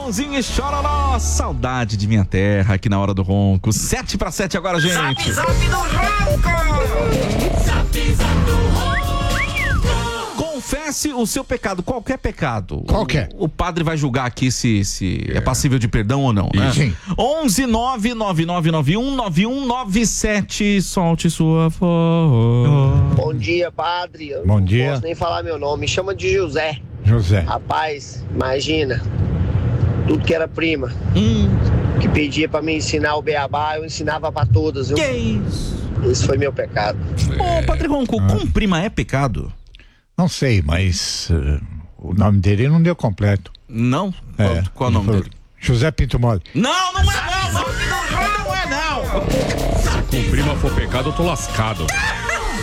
Chitãozinho e Chororó, saudade de minha terra aqui na hora do ronco. 7:07 agora, gente. Zap, zap do ronco. Zap, zap do ronco. Confesse o seu pecado, qualquer pecado. Qualquer. O padre vai julgar aqui se é passível de perdão ou não, né? Sim. 11-99991-9197. Solte sua voz. Bom dia, padre. Eu Bom não dia. posso nem falar meu nome. Me chama de José. José. Rapaz, imagina. Tudo que era prima. Que pedia pra me ensinar o beabá, eu ensinava pra todas, viu? Que isso? Esse foi meu pecado. Ô, Padre Ronco, com prima é pecado? Não sei, mas o nome dele não deu completo. Não? Qual o nome dele? José Pinto Mole. Não, não é não! Não é não! Se com prima for pecado, eu tô lascado.